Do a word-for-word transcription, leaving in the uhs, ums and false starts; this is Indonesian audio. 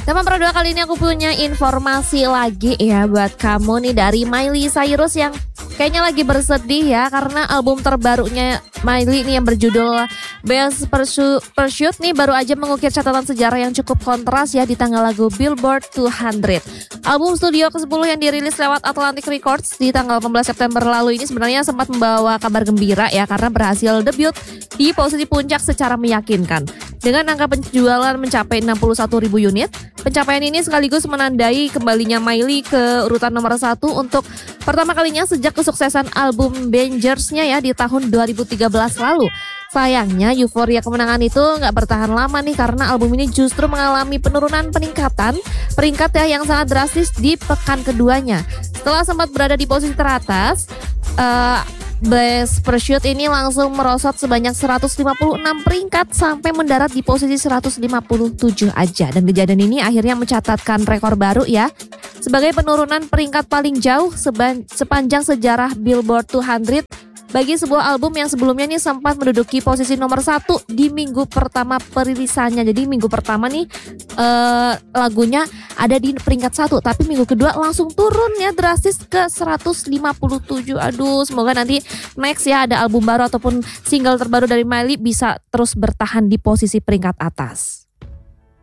Teman Pro dua, kali ini aku punya informasi lagi ya buat kamu nih dari Miley Cyrus yang kayaknya lagi bersedih ya karena album terbarunya Miley nih yang berjudul Best Pursuit, Pursuit nih baru aja mengukir catatan sejarah yang cukup kontras ya di tanggal lagu Billboard dua ratus. Album studio kesepuluh yang dirilis lewat Atlantic Records di tanggal delapan belas September lalu ini sebenarnya sempat membawa kabar gembira ya karena berhasil debut di posisi puncak secara meyakinkan. Dengan angka penjualan mencapai enam puluh satu ribu unit, pencapaian ini sekaligus menandai kembalinya Miley ke urutan nomor satu untuk pertama kalinya sejak kesuksesan album Bangers-nya ya di tahun dua ribu tiga belas lalu. Sayangnya euforia kemenangan itu nggak bertahan lama nih karena album ini justru mengalami penurunan peningkatan peringkat ya yang sangat drastis di pekan keduanya. Setelah sempat berada di posisi teratas, uh, Best Pursuit ini langsung merosot sebanyak seratus lima puluh enam peringkat sampai mendarat di posisi seratus lima puluh tujuh aja. Dan kejadian ini akhirnya mencatatkan rekor baru ya sebagai penurunan peringkat paling jauh seban- sepanjang sejarah Billboard dua ratus bagi sebuah album yang sebelumnya nih sempat menduduki posisi nomor satu di minggu pertama perilisannya. Jadi minggu pertama nih uh, lagunya ada di peringkat satu, tapi minggu kedua langsung turun ya drastis ke seratus lima puluh tujuh. Aduh, semoga nanti next ya ada album baru ataupun single terbaru dari Miley bisa terus bertahan di posisi peringkat atas.